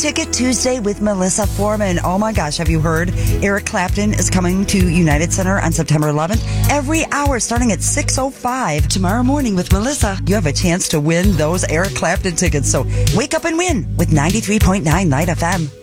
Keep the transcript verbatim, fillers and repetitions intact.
Ticket Tuesday with Melissa Foreman. Oh my gosh, have you heard? Eric Clapton is coming to United Center on September eleventh. Every hour starting at six oh five tomorrow morning with Melissa. You have a chance to win those Eric Clapton tickets. So wake up and win with ninety-three point nine Light F M.